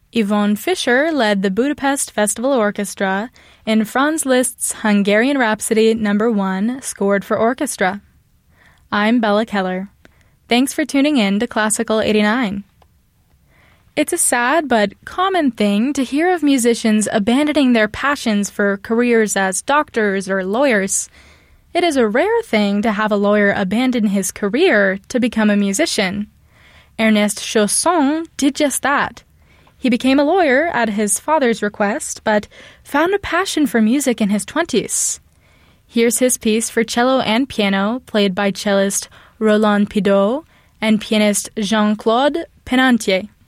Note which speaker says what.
Speaker 1: Yvonne Fischer led the Budapest Festival Orchestra in Franz Liszt's Hungarian Rhapsody No. 1, scored for orchestra. I'm Bella Keller. Thanks for tuning in to Classical 89. It's a sad but common thing to hear of musicians abandoning their passions for careers as doctors or lawyers. It is a rare thing to have a lawyer abandon his career to become a musician. Ernest Chausson did just that. He became a lawyer at his father's request, but found a passion for music in his 20s. Here's his piece for cello and piano, played by cellist Roland Pideau and pianist Jean-Claude Penantier.